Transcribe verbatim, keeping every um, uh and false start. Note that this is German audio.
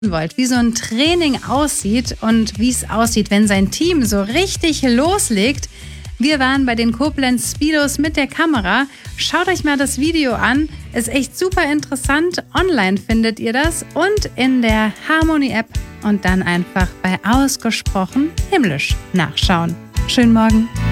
wollt, wie so ein Training aussieht und wie es aussieht, wenn sein Team so richtig loslegt. Wir waren bei den Koblenz Speedos mit der Kamera. Schaut euch mal das Video an. Ist echt super interessant. Online findet ihr das und in der Harmony-App und dann einfach bei Ausgesprochen himmlisch nachschauen. Schönen Morgen.